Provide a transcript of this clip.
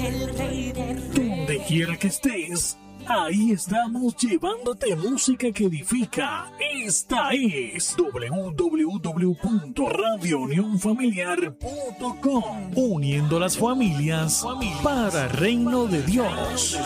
el Rey de Reyes. Donde quiera que estés, ahí estamos llevándote música que edifica. Esta es www.radiounionfamiliar.com, uniendo las familias para el reino de Dios.